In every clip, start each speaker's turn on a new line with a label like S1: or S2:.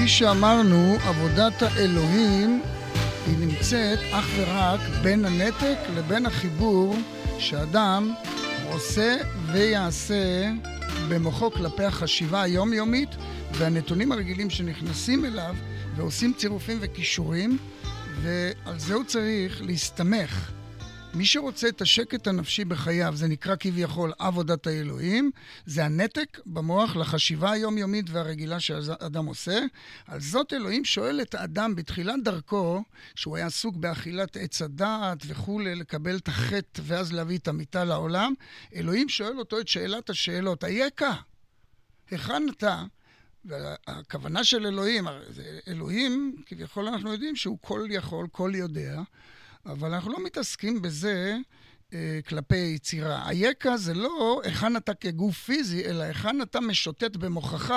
S1: שאמרנו, עבודת האלוהים היא נמצאת אך ורק בין הנתק לבין החיבור שאדם עושה ויעשה במוחו כלפי החשיבה היומיומית והנתונים הרגילים שנכנסים אליו ועושים צירופים וקישורים, ועל זה הוא צריך להסתמך. מי שרוצה את השקט הנפשי בחייו, זה נקרא כביכול עבודת האלוהים, זה הנתק במוח לחשיבה היומיומית והרגילה שהאדם עושה. על זאת אלוהים שואל את האדם בתחילת דרכו, שהוא היה עסוק באכילת עץ הדעת וכו', לקבל את החטא ואז להביא את המיטה לעולם, אלוהים שואל אותו את שאלת השאלות, אייכה? היכן אתה? והכוונה של אלוהים, כביכול אנחנו יודעים שהוא כל יכול, כל יודע, אבל אנחנו לא מתעסקים בזה כלפי יצירה. היקה זה לא היכן אתה כגוף פיזי, אלא היכן אתה משוטט במוחך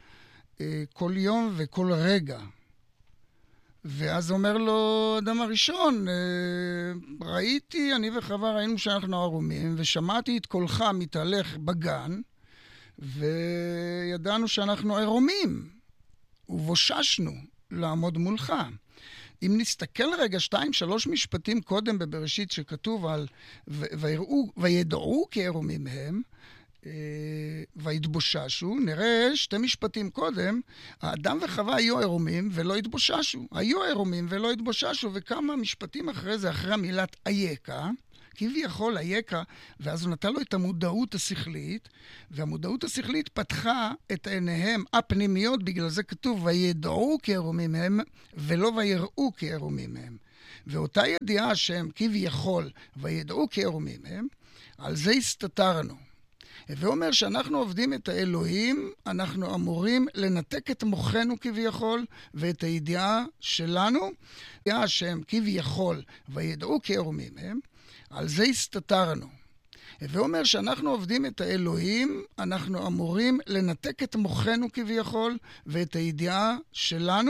S1: כל יום וכל רגע. ואז אומר לו אדם הראשון, ראיתי, אני וחווה ראינו שאנחנו ערומים, ושמעתי את קולך מתהלך בגן, וידענו שאנחנו ערומים, ובוששנו לעמוד מולך. אם נסתכל רגע 2-3 משפטים קודם בבראשית שכתוב על וידעו כערומים הם, והתבוששו, נראה 2 משפטים קודם, האדם וחווה היו ערומים ולא התבוששו. היו ערומים ולא התבוששו, וכמה משפטים אחרי זה, אחרי המילת אייכה, כביכול אייכה, ואז הוא נתן לו את המודעות השכלית, והמודעות השכלית פתחה את עיניהם הפנימיות, בגלל זה כתוב וידעו כערומים הם, ולא ויראו כערומים הם. ואותה ידיעה שהם כביכול וידעו כערומים הם, על זה הסתתרנו. ואומר שאנחנו עובדים את האלוהים, אנחנו אמורים לנתק את מוחנו כביכול, ואת הידיעה שלנו, הידיעה שהם כביכול וידעו כערומים הם, על זה הסתתרנו. ואומר שאנחנו עובדים את האלוהים, אנחנו אמורים לנתק את מוחנו כביכול, ואת הידיעה שלנו,